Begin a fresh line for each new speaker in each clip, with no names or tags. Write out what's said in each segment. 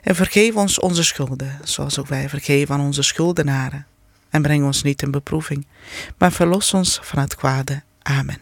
En vergeef ons onze schulden, zoals ook wij vergeven aan onze schuldenaren. En breng ons niet in beproeving, maar verlos ons van het kwade. Amen.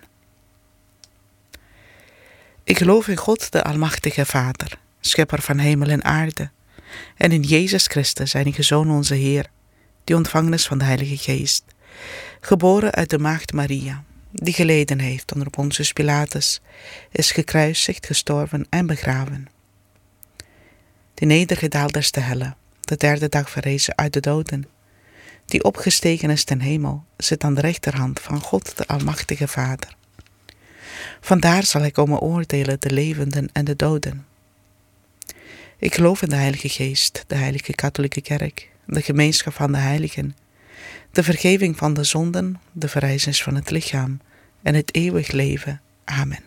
Ik geloof in God, de Almachtige Vader, schepper van hemel en aarde, en in Jezus Christus, zijn Zoon onze Heer, die ontvangen is van de Heilige Geest, geboren uit de maagd Maria, die geleden heeft onder Pontius Pilatus, is gekruisigd, gestorven en begraven. Die nedergedaald is te helle, de derde dag verrezen uit de doden, die opgestegen is ten hemel, zit aan de rechterhand van God, de Almachtige Vader. Vandaar zal hij komen oordelen de levenden en de doden. Ik geloof in de Heilige Geest, de Heilige Katholieke Kerk, de gemeenschap van de heiligen, de vergeving van de zonden, de verrijzenis van het lichaam en het eeuwig leven. Amen.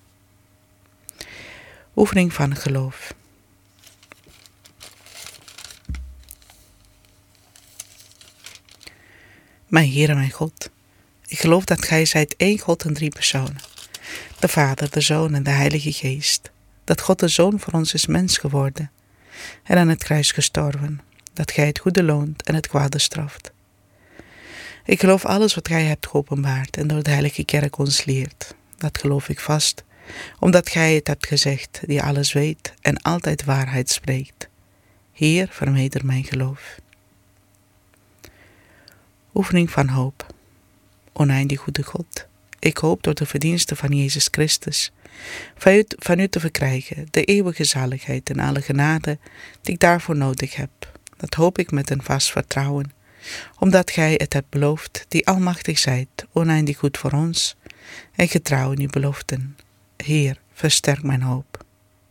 Oefening van geloof. Mijn Heer en mijn God, ik geloof dat Gij zijt één God in 3 personen, de Vader, de Zoon en de Heilige Geest, dat God de Zoon voor ons is mens geworden en aan het kruis gestorven, dat Gij het goede loont en het kwade straft. Ik geloof alles wat Gij hebt geopenbaard en door de Heilige Kerk ons leert. Dat geloof ik vast, omdat Gij het hebt gezegd, die alles weet en altijd waarheid spreekt. Heer, vermeester mijn geloof. Oefening van hoop. Oneindig goede God, ik hoop door de verdiensten van Jezus Christus van u te verkrijgen de eeuwige zaligheid en alle genade die ik daarvoor nodig heb. Dat hoop ik met een vast vertrouwen, omdat Gij het hebt beloofd, die almachtig zijt, oneindig goed voor ons en getrouw in uw beloften. Heer, versterk mijn hoop.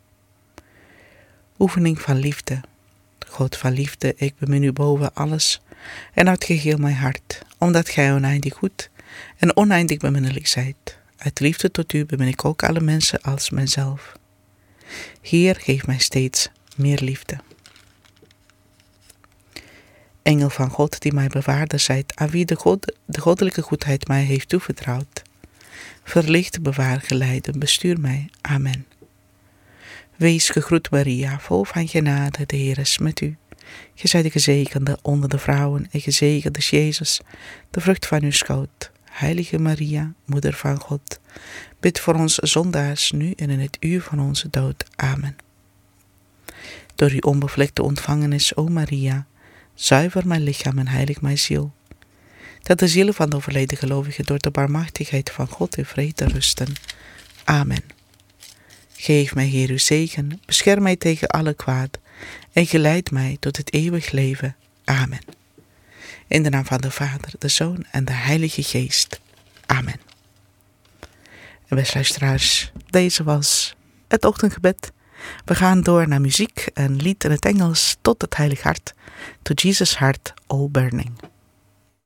Oefening van liefde. God van liefde, ik bemin u boven alles en uit geheel mijn hart, omdat Gij oneindig goed en oneindig beminnelijk zijt. Uit liefde tot u bemin ik ook alle mensen als mijzelf. Heer, geef mij steeds meer liefde. Engel van God, die mij bewaarder zijt, aan wie de goddelijke goedheid mij heeft toevertrouwd. Verlicht, bewaar, geleid en bestuur mij. Amen. Wees gegroet Maria, vol van genade, de Heer is met u. Gij zijt de gezegende onder de vrouwen en gezegend is Jezus, de vrucht van uw schoot. Heilige Maria, Moeder van God, bid voor ons zondaars nu en in het uur van onze dood. Amen. Door uw onbevlekte ontvangenis, o Maria, zuiver mijn lichaam en heilig mijn ziel, dat de zielen van de overleden gelovigen door de barmhartigheid van God in vrede rusten. Amen. Geef mij, Heer, uw zegen, bescherm mij tegen alle kwaad en geleid mij tot het eeuwig leven. Amen. In de naam van de Vader, de Zoon en de Heilige Geest. Amen. En beste luisteraars, deze was het ochtendgebed. We gaan door naar muziek, een lied in het Engels, Tot het Heilig Hart, To Jesus' Heart All Burning.